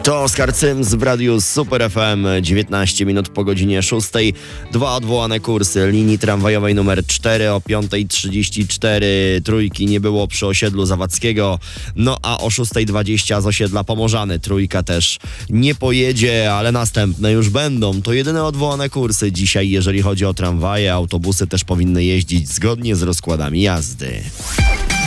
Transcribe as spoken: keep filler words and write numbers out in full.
To Oskar Cyms w Radiu Super F M, dziewiętnaście minut po godzinie szóstej. Dwa odwołane kursy linii tramwajowej numer cztery o piątej trzydzieści cztery. Trójki nie było przy osiedlu Zawadzkiego. No a o szóstej dwadzieścia z osiedla Pomorzany. Trójka też nie pojedzie, ale następne już będą. To jedyne odwołane kursy dzisiaj, jeżeli chodzi o tramwaje. Autobusy też powinny jeździć zgodnie z rozkładami jazdy.